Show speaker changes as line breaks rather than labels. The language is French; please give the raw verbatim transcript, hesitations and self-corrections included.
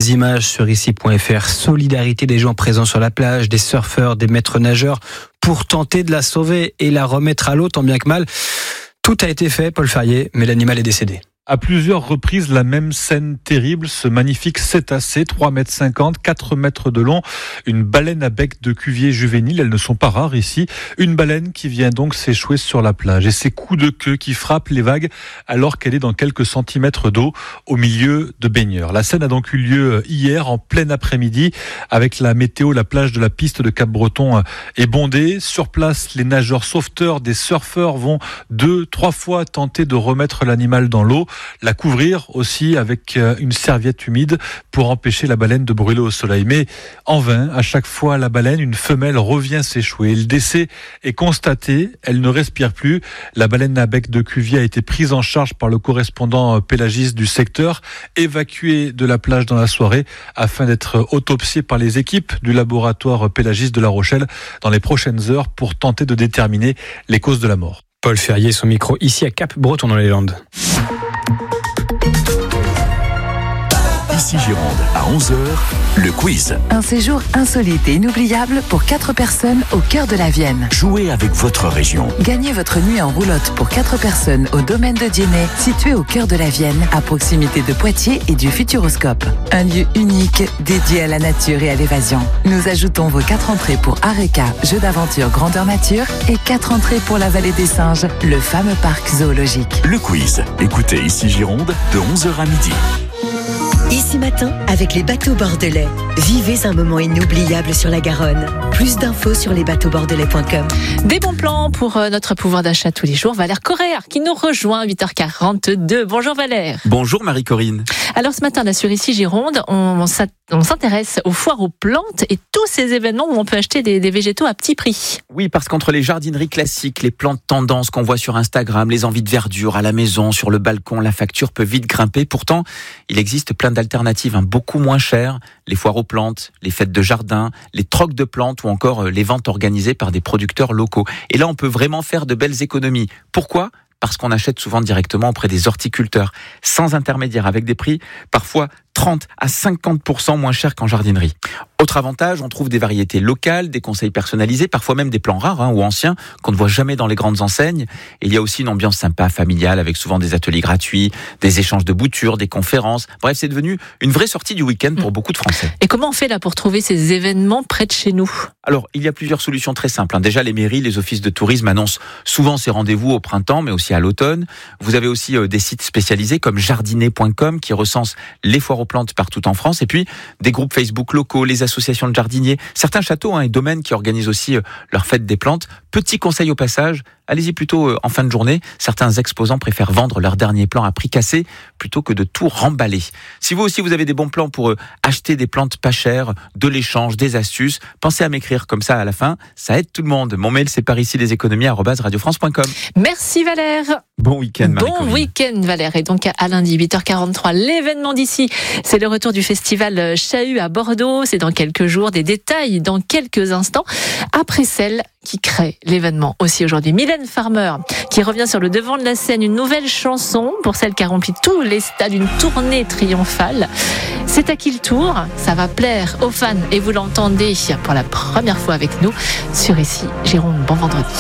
belles images sur ici point f r. Solidarité des gens présents sur la plage, des surfeurs, des maîtres nageurs, pour tenter de la sauver et la remettre à l'eau tant bien que mal. Tout a été fait, Paul Ferrier, mais l'animal est décédé.
À plusieurs reprises, la même scène terrible, ce magnifique cétacé, trois mètres cinquante, quatre mètres de long, une baleine à bec de cuvier juvénile, elles ne sont pas rares ici, une baleine qui vient donc s'échouer sur la plage et ses coups de queue qui frappent les vagues alors qu'elle est dans quelques centimètres d'eau au milieu de baigneurs. La scène a donc eu lieu hier en plein après-midi avec la météo, la plage de la piste de Cap-Breton est bondée. Sur place, les nageurs sauveteurs, des surfeurs vont deux, trois fois tenter de remettre l'animal dans l'eau, la couvrir aussi avec une serviette humide pour empêcher la baleine de brûler au soleil. Mais en vain, à chaque fois la baleine, une femelle revient s'échouer. Le décès est constaté, elle ne respire plus. La baleine à bec de cuvier a été prise en charge par le correspondant pélagiste du secteur, évacuée de la plage dans la soirée afin d'être autopsiée par les équipes du laboratoire pélagiste de La Rochelle dans les prochaines heures pour tenter de déterminer les causes de la mort.
Paul Ferrier, son micro ici à Cap-Breton dans les Landes.
Ici Gironde, à onze heures, le quiz.
Un séjour insolite et inoubliable pour quatre personnes au cœur de la Vienne.
Jouez avec votre région.
Gagnez votre nuit en roulotte pour quatre personnes au domaine de Dienay, situé au cœur de la Vienne, à proximité de Poitiers et du Futuroscope. Un lieu unique dédié à la nature et à l'évasion. Nous ajoutons vos quatre entrées pour Areka, jeu d'aventure grandeur nature, et quatre entrées pour la vallée des singes, le fameux parc zoologique.
Le quiz. Écoutez Ici Gironde de onze heures à midi.
Ici Matin, avec les bateaux bordelais. Vivez un moment inoubliable sur la Garonne. Plus d'infos sur les bateaux bordelais point com.
Des bons plans pour notre pouvoir d'achat tous les jours. Valère Correa qui nous rejoint à huit heures quarante-deux. Bonjour Valère.
Bonjour Marie-Corinne.
Alors ce matin, là sur Ici Gironde, on, on s'intéresse aux foires aux plantes et tous ces événements où on peut acheter des, des végétaux à petit prix.
Oui, parce qu'entre les jardineries classiques, les plantes tendances qu'on voit sur Instagram, les envies de verdure à la maison, sur le balcon, la facture peut vite grimper. Pourtant, il existe plein d'alternatives hein, beaucoup moins chères. Les foires aux plantes, les fêtes de jardin, les trocs de plantes ou encore les ventes organisées par des producteurs locaux. Et là, on peut vraiment faire de belles économies. Pourquoi ? Parce qu'on achète souvent directement auprès des horticulteurs, sans intermédiaire, avec des prix parfois trente à cinquante pour cent moins chers qu'en jardinerie. Autre avantage, on trouve des variétés locales, des conseils personnalisés, parfois même des plants rares hein, ou anciens qu'on ne voit jamais dans les grandes enseignes. Et il y a aussi une ambiance sympa, familiale, avec souvent des ateliers gratuits, des échanges de boutures, des conférences. Bref, c'est devenu une vraie sortie du week-end pour mmh. beaucoup de Français.
Et comment on fait là pour trouver ces événements près de chez nous ?
Alors, il y a plusieurs solutions très simples. Hein. Déjà, les mairies, les offices de tourisme annoncent souvent ces rendez-vous au printemps, mais aussi à l'automne. Vous avez aussi euh, des sites spécialisés comme jardiner point com qui recensent les foires aux plantes partout en France. Et puis, des groupes Facebook locaux, les associations de jardiniers, certains châteaux hein, et domaines qui organisent aussi euh, leur fête des plantes. Petit conseil au passage, allez-y plutôt euh, en fin de journée. Certains exposants préfèrent vendre leurs derniers plants à prix cassé plutôt que de tout remballer. Si vous aussi vous avez des bons plans pour euh, acheter des plantes pas chères, de l'échange, des astuces, pensez à m'écrire comme ça à la fin. Ça aide tout le monde. Mon mail c'est par ici les économies arobase radio france point com.
Merci Valère.
Bon week-end Marie-Corinne.
Bon week-end Valère. Et donc à lundi huit heures quarante-trois, l'événement d'ici, c'est le retour du festival Chahut à Bordeaux. C'est dans quelques jours. Des détails dans quelques instants. Après celle qui crée l'événement aussi aujourd'hui. Mylène Farmer qui revient sur le devant de la scène. Une nouvelle chanson pour celle qui a rempli tous les stades d'une tournée triomphale. C'est à qui le tour ? Ça va plaire aux fans et vous l'entendez pour la première fois avec nous sur Ici Gironde. Bon vendredi.